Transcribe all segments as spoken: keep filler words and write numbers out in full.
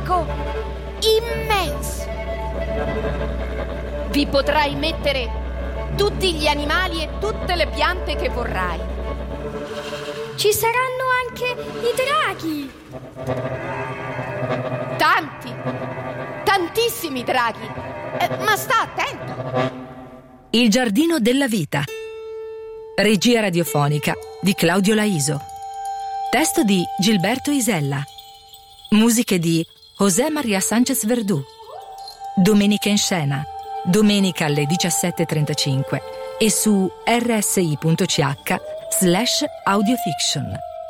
parco immenso. Vi potrai mettere tutti gli animali e tutte le piante che vorrai. Ci saranno anche i draghi. Tanti, tantissimi draghi. Eh, ma sta attento. Il giardino della vita. Regia radiofonica di Claudio Laiso. Testo di Gilberto Isella. Musiche di José María Sánchez Verdú. Domenica in scena. Domenica alle diciassette e trentacinque e su rsi.ch slash audiofiction.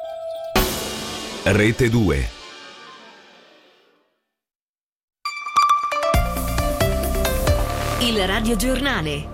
Rete due. Il radiogiornale.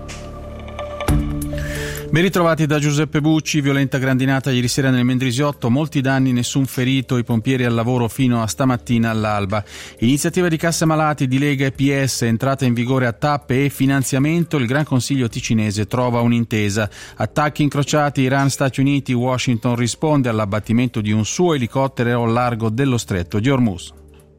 Ben ritrovati da Giuseppe Bucci. Violenta grandinata ieri sera nel Mendrisiotto, molti danni, nessun ferito, i pompieri al lavoro fino a stamattina all'alba. Iniziativa di Cassa Malati di Lega e P S, entrata in vigore a tappe e finanziamento, il Gran Consiglio ticinese trova un'intesa. Attacchi incrociati Iran-Stati Uniti, Washington risponde all'abbattimento di un suo elicottero al largo dello stretto di Hormuz.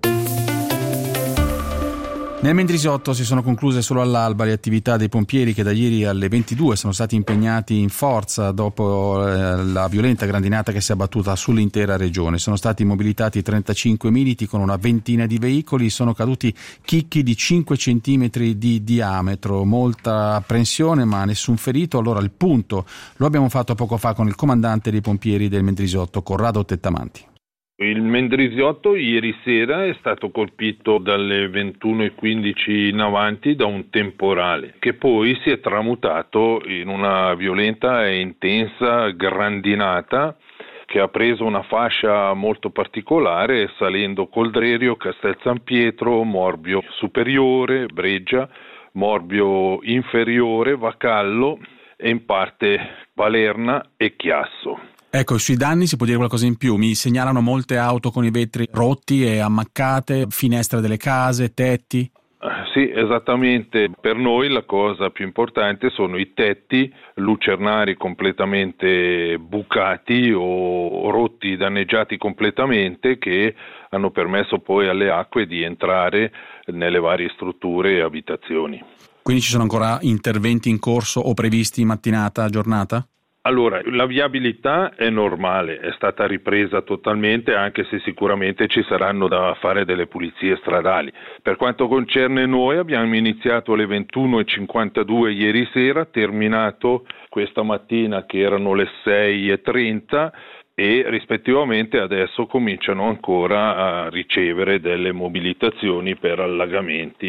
Nel Mendrisiotto si sono concluse solo all'alba le attività dei pompieri che da ieri alle ventidue sono stati impegnati in forza dopo eh, la violenta grandinata che si è abbattuta sull'intera regione. Sono stati mobilitati trentacinque militi con una ventina di veicoli, sono caduti chicchi di cinque centimetri di diametro, molta apprensione ma nessun ferito. Allora il punto lo abbiamo fatto poco fa con il comandante dei pompieri del Mendrisiotto, Corrado Tettamanti. Il Mendrisiotto ieri sera è stato colpito dalle ventuno e quindici in avanti da un temporale che poi si è tramutato in una violenta e intensa grandinata che ha preso una fascia molto particolare salendo Coldrerio, Castel San Pietro, Morbio Superiore, Breggia, Morbio Inferiore, Vacallo e in parte Palerna e Chiasso. Ecco, sui danni si può dire qualcosa in più? Mi segnalano molte auto con i vetri rotti e ammaccate, finestre delle case, tetti. Sì, esattamente. Per noi la cosa più importante sono i tetti lucernari completamente bucati o rotti, danneggiati completamente, che hanno permesso poi alle acque di entrare nelle varie strutture e abitazioni. Quindi ci sono ancora interventi in corso o previsti in mattinata, giornata? Allora, la viabilità è normale, è stata ripresa totalmente, anche se sicuramente ci saranno da fare delle pulizie stradali. Per quanto concerne noi, abbiamo iniziato alle ventuno e cinquantadue ieri sera, terminato questa mattina che erano le sei e trenta e rispettivamente adesso cominciano ancora a ricevere delle mobilitazioni per allagamenti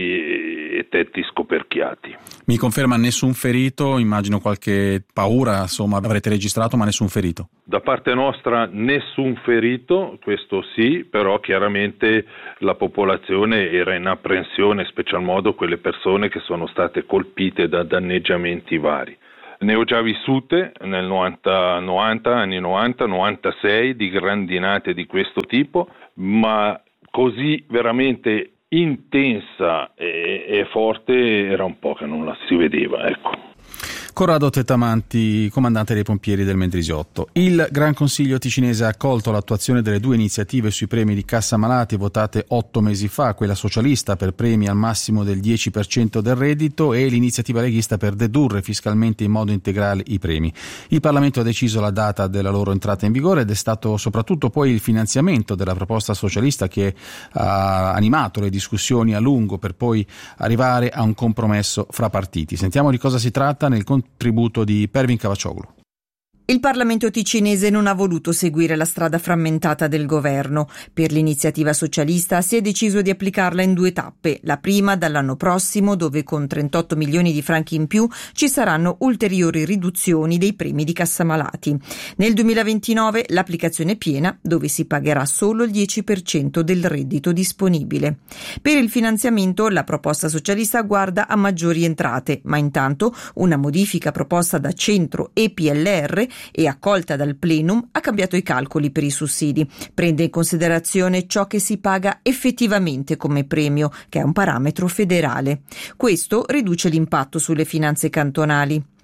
e tetti scoperchiati. Mi conferma nessun ferito? Immagino qualche paura, insomma, avrete registrato, ma nessun ferito? Da parte nostra nessun ferito, questo sì, però chiaramente la popolazione era in apprensione, special modo quelle persone che sono state colpite da danneggiamenti vari. Ne ho già vissute nel novanta, novanta, anni novanta, novantasei di grandinate di questo tipo, ma così veramente intensa e, e forte era un po' che non la si vedeva, ecco. Corrado Tettamanti, comandante dei pompieri del Mendrisiotto. Il Gran Consiglio ticinese ha accolto l'attuazione delle due iniziative sui premi di Cassa Malati votate otto mesi fa, quella socialista per premi al massimo del dieci per cento del reddito e l'iniziativa leghista per dedurre fiscalmente in modo integrale i premi. Il Parlamento ha deciso la data della loro entrata in vigore ed è stato soprattutto poi il finanziamento della proposta socialista che ha animato le discussioni a lungo per poi arrivare a un compromesso fra partiti. Sentiamo di cosa si tratta nel contributo di Pervin Cavaccioglu. Il Parlamento ticinese non ha voluto seguire la strada frammentata del governo. Per l'iniziativa socialista si è deciso di applicarla in due tappe. La prima dall'anno prossimo, dove con trentotto milioni di franchi in più ci saranno ulteriori riduzioni dei premi di Cassa Malati. Nel duemilaventinove l'applicazione piena, dove si pagherà solo il dieci per cento del reddito disponibile. Per il finanziamento la proposta socialista guarda a maggiori entrate, ma intanto una modifica proposta da Centro e P L R e accolta dal plenum ha cambiato i calcoli per i sussidi. Prende in considerazione ciò che si paga effettivamente come premio, che è un parametro federale. Questo riduce l'impatto sulle finanze cantonali.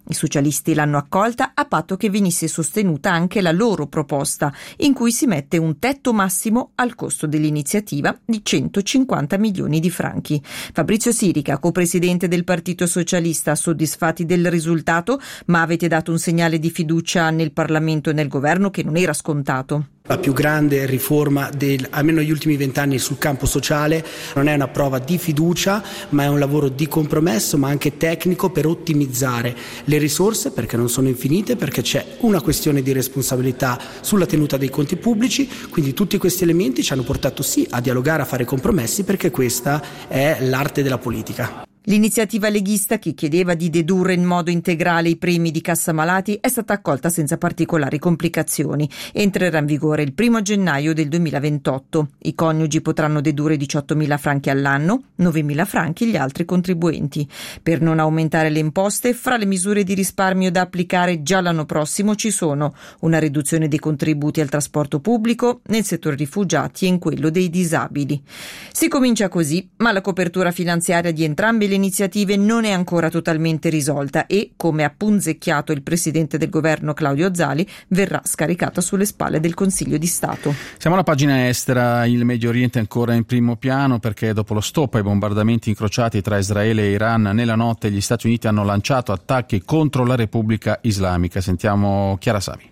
I socialisti l'hanno accolta a patto che venisse sostenuta anche la loro proposta, in cui si mette un tetto massimo al costo dell'iniziativa di centocinquanta milioni di franchi. Fabrizio Sirica, copresidente del Partito Socialista, soddisfatti del risultato, ma avete dato un segnale di fiducia nel Parlamento e nel governo che non era scontato. La più grande riforma del, almeno negli ultimi vent'anni sul campo sociale non è una prova di fiducia, ma è un lavoro di compromesso, ma anche tecnico per ottimizzare le risorse, perché non sono infinite, perché c'è una questione di responsabilità sulla tenuta dei conti pubblici. Quindi tutti questi elementi ci hanno portato sì a dialogare, a fare compromessi, perché questa è l'arte della politica. L'iniziativa leghista, che chiedeva di dedurre in modo integrale i premi di cassa malati, è stata accolta senza particolari complicazioni. Entrerà in vigore il primo gennaio del duemilaventotto. I coniugi potranno dedurre diciottomila franchi all'anno, novemila franchi gli altri contribuenti. Per non aumentare le imposte, fra le misure di risparmio da applicare già l'anno prossimo ci sono una riduzione dei contributi al trasporto pubblico, nel settore rifugiati e in quello dei disabili. Si comincia così, ma la copertura finanziaria di entrambe le iniziative non è ancora totalmente risolta e, come ha punzecchiato il presidente del governo Claudio Zali, verrà scaricata sulle spalle del Consiglio di Stato. Siamo alla pagina estera. Il Medio Oriente è ancora in primo piano perché dopo lo stop ai bombardamenti incrociati tra Israele e Iran nella notte gli Stati Uniti hanno lanciato attacchi contro la Repubblica Islamica. Sentiamo Chiara Savi.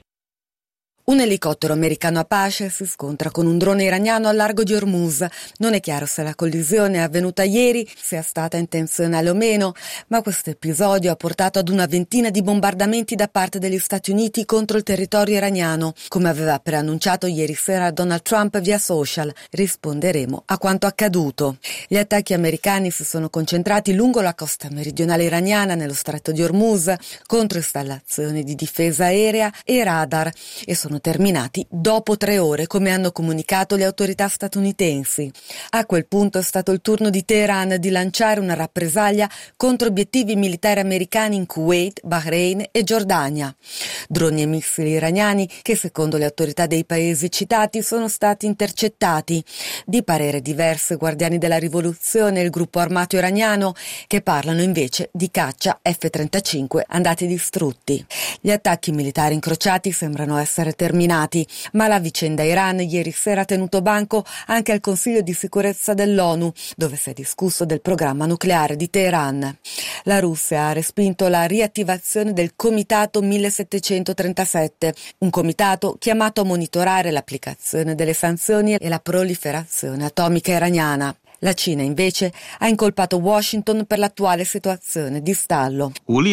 Un elicottero americano Apache si scontra con un drone iraniano al largo di Hormuz. Non è chiaro se la collisione è avvenuta ieri, sia stata intenzionale o meno, ma questo episodio ha portato ad una ventina di bombardamenti da parte degli Stati Uniti contro il territorio iraniano. Come aveva preannunciato ieri sera Donald Trump via social, risponderemo a quanto accaduto. Gli attacchi americani si sono concentrati lungo la costa meridionale iraniana, nello stretto di Hormuz, contro installazioni di difesa aerea e radar, e sono terminati dopo tre ore, come hanno comunicato le autorità statunitensi. A quel punto è stato il turno di Teheran di lanciare una rappresaglia contro obiettivi militari americani in Kuwait, Bahrain e Giordania. Droni e missili iraniani che, secondo le autorità dei paesi citati, sono stati intercettati. Di parere diverso i Guardiani della Rivoluzione e il gruppo armato iraniano, che parlano invece di caccia F trentacinque andati distrutti. Gli attacchi militari incrociati sembrano essere terminati terminati, ma la vicenda Iran ieri sera ha tenuto banco anche al Consiglio di sicurezza dell'ONU, dove si è discusso del programma nucleare di Teheran. La Russia ha respinto la riattivazione del Comitato millesettecentotrentasette, un comitato chiamato a monitorare l'applicazione delle sanzioni e la proliferazione atomica iraniana. La Cina, invece, ha incolpato Washington per l'attuale situazione di stallo.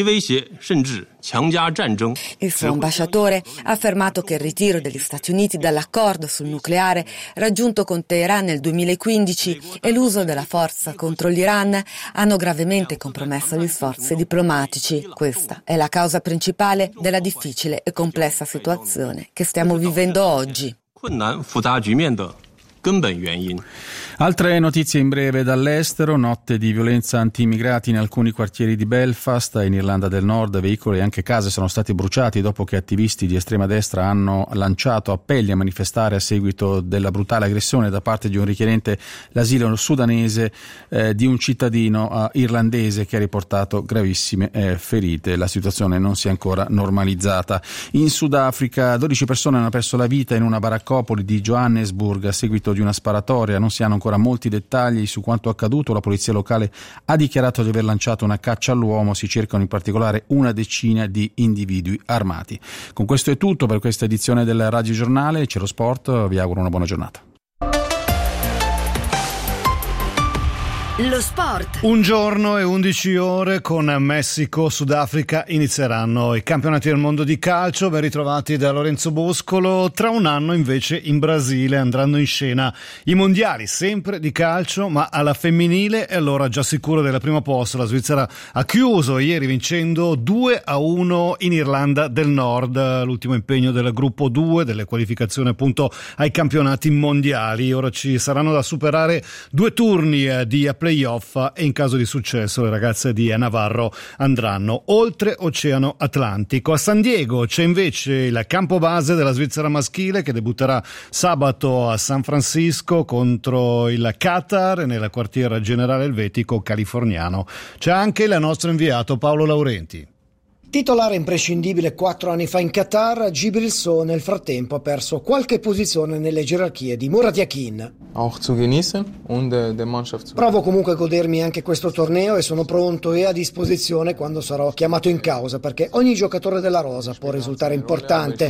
Il suo ambasciatore ha affermato che il ritiro degli Stati Uniti dall'accordo sul nucleare raggiunto con Teheran nel duemilaquindici e l'uso della forza contro l'Iran hanno gravemente compromesso gli sforzi diplomatici. Questa è la causa principale della difficile e complessa situazione che stiamo vivendo oggi. Altre notizie in breve dall'estero. Notte di violenza anti-immigrati in alcuni quartieri di Belfast, in Irlanda del Nord. Veicoli e anche case sono stati bruciati dopo che attivisti di estrema destra hanno lanciato appelli a manifestare a seguito della brutale aggressione da parte di un richiedente l'asilo sudanese eh, di un cittadino eh, irlandese che ha riportato gravissime eh, ferite. La situazione non si è ancora normalizzata. In Sudafrica dodici persone hanno perso la vita in una baraccopoli di Johannesburg a seguito di una sparatoria. Non si hanno ancora molti dettagli su quanto accaduto. La polizia locale ha dichiarato di aver lanciato una caccia all'uomo. Si cercano in particolare una decina di individui armati. Con questo è tutto per questa edizione del Radio Giornale. C'è lo sport, vi auguro una buona giornata. Lo sport. Un giorno e undici ore con Messico, Sudafrica inizieranno i campionati del mondo di calcio, ben ritrovati da Lorenzo Boscolo. Tra un anno invece in Brasile andranno in scena i mondiali, sempre di calcio ma alla femminile, e allora già sicuro del primo posto la Svizzera ha chiuso ieri vincendo due a uno in Irlanda del Nord, l'ultimo impegno del gruppo due delle qualificazioni appunto ai campionati mondiali. Ora ci saranno da superare due turni eh, di playoff e in caso di successo le ragazze di Navarro andranno oltre Oceano Atlantico. A San Diego c'è invece il campo base della Svizzera maschile che debutterà sabato a San Francisco contro il Qatar nel quartier generale elvetico californiano. C'è anche il nostro inviato Paolo Laurenti. Titolare imprescindibile quattro anni fa in Qatar, Djibril Sow nel frattempo ha perso qualche posizione nelle gerarchie di Murat Yakin. Provo comunque a godermi anche questo torneo e sono pronto e a disposizione quando sarò chiamato in causa, perché ogni giocatore della rosa può risultare importante.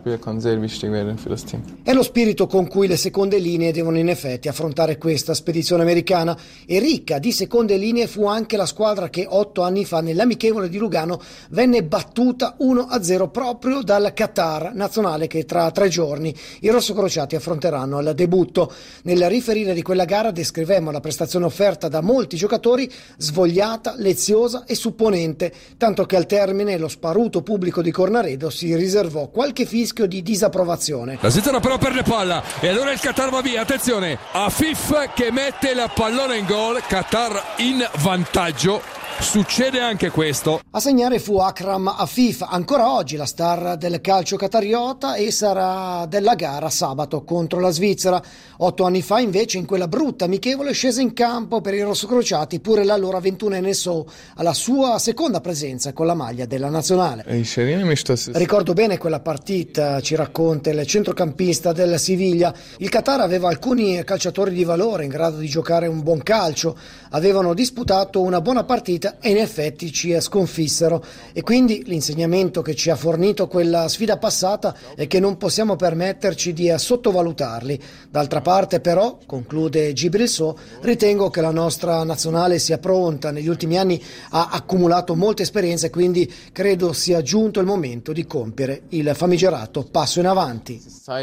È lo spirito con cui le seconde linee devono in effetti affrontare questa spedizione americana, e ricca di seconde linee fu anche la squadra che otto anni fa nell'amichevole di Lugano venne battuta uno a zero proprio dal Qatar nazionale, che tra tre giorni i rossocrociati affronteranno al debutto. Nel riferire di quella gara descrivemmo la prestazione offerta da molti giocatori, svogliata, leziosa e supponente, tanto che al termine lo sparuto pubblico di Cornaredo si riservò qualche fischio di disapprovazione. La Svizzera però perde palla e allora il Qatar va via, attenzione, Afif che mette la pallona in gol, Qatar in vantaggio. Succede anche questo. A segnare fu Akram Afif, ancora oggi la star del calcio qatariota, e sarà della gara sabato contro la Svizzera. Otto anni fa invece in quella brutta amichevole scese in campo per i rossocrociati pure l'allora ventunenne Sow, alla sua seconda presenza con la maglia della nazionale. Ricordo bene quella partita, ci racconta il centrocampista del Siviglia. Il Qatar aveva alcuni calciatori di valore in grado di giocare un buon calcio, avevano disputato una buona partita e in effetti ci sconfissero, e quindi l'insegnamento che ci ha fornito quella sfida passata è che non possiamo permetterci di sottovalutarli. D'altra parte però, conclude Djibril Sow, ritengo che la nostra nazionale sia pronta, negli ultimi anni ha accumulato molte esperienze, quindi credo sia giunto il momento di compiere il famigerato passo in avanti.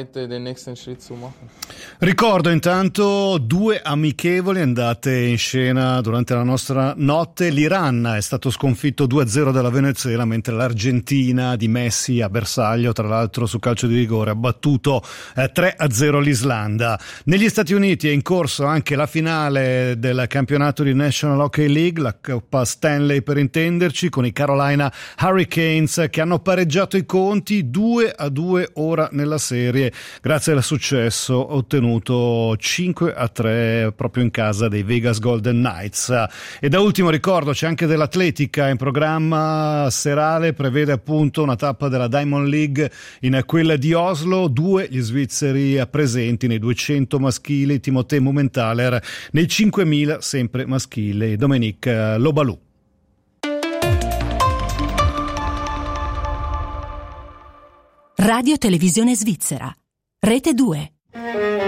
Ricordo intanto due amichevoli andate in scena durante la nostra notte. L'Iran è stato sconfitto due a zero dalla Venezuela, mentre l'Argentina di Messi a bersaglio, tra l'altro su calcio di rigore, ha battuto eh, tre a zero l'Islanda. Negli Stati Uniti è in corso anche la finale del campionato di National Hockey League, la Coppa Stanley per intenderci, con i Carolina Hurricanes che hanno pareggiato i conti due a due ora nella serie, grazie al successo ottenuto cinque a tre proprio in casa dei Vegas Golden Knights. E da ultimo ricordo c'è anche dell'atletica in programma serale, prevede appunto una tappa della Diamond League in quella di Oslo, due gli svizzeri presenti nei duecento maschili, Timothée Mumenthaler, nei cinquemila sempre maschili, Dominique Lobalou. Radio Televisione Svizzera, Rete due.